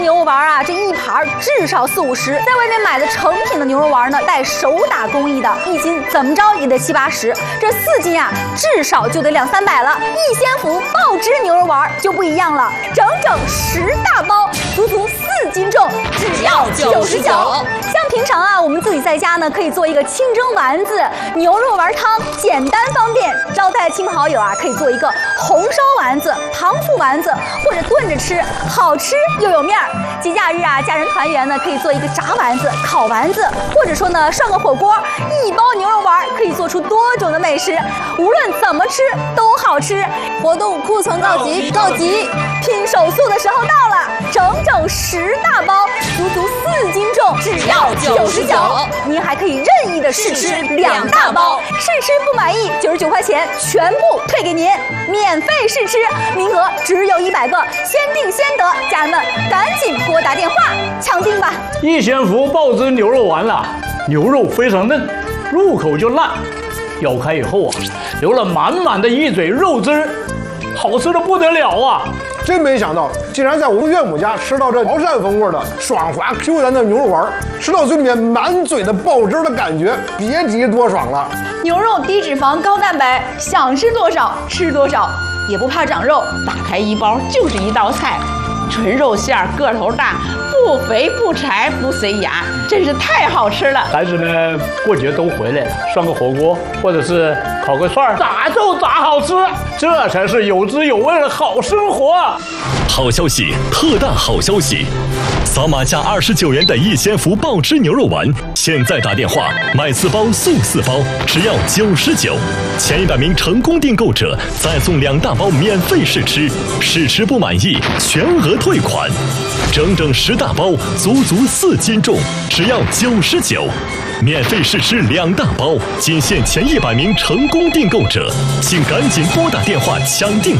牛肉丸啊，这一盘至少40-50，在外面买的成品的牛肉丸呢，带手打工艺的，1斤怎么着也得70-80，这4斤啊，至少就得200-300了。逸仙福爆汁牛肉丸就不一样了，整10大包，足足4斤重，只要99。像平常啊，我们自己在家呢，可以做一个清蒸丸子、牛肉丸汤，简单方便。招待亲朋好友啊，可以做一个红烧丸子、糖醋丸子，或者炖着吃，好吃又有面儿。节假日啊，家人团圆呢，可以做一个炸丸子、烤丸子，或者说呢，涮个火锅。1包牛肉丸可以做出多种的美食，无论怎么吃都好吃。活动库存告急，拼手速的时候到了，整10大包，足足4斤重，只要99。您还可以任意的试吃2大包，试吃不满意99块钱全部退给您，免费试吃，名额只有100个，先定先得，家人们赶紧给我打电话抢订吧！ 逸仙福爆汁牛肉丸了，牛肉非常嫩，入口就烂，咬开以后啊，流了满满的一嘴肉汁儿，好吃的不得了啊！ 真没想到，竟然在我们岳母家吃到这潮汕风味的爽滑 Q 弹的牛肉丸，吃到嘴里面满嘴的爆汁的感觉，别提多爽了。 牛肉低脂肪高蛋白，想吃多少吃多少，也不怕长肉。打开1包就是一道菜，纯肉馅儿，个头大，不肥不柴不塞牙，真是太好吃了。 孩子们过节都回来了，涮个火锅或者是烤个串儿，咋就咋好吃，这才是有滋有味的好生活。 好消息，特大好消息！扫码价29元的逸仙福爆汁牛肉丸，现在打电话买4包送4包，只要99。前100名成功订购者再送2大包免费试吃，试吃不满意全额退款。整10大包，足足4斤重，只要99。免费试吃2大包，仅限前100名成功订购者，请赶紧拨打电话抢订。